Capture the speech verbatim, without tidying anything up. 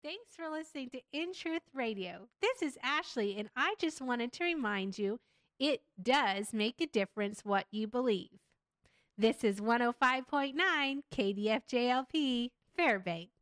Thanks for listening to In Truth Radio. This is Ashley, and I just wanted to remind you it does make a difference what you believe. This is one oh five point nine K D F J L P, Fairbanks.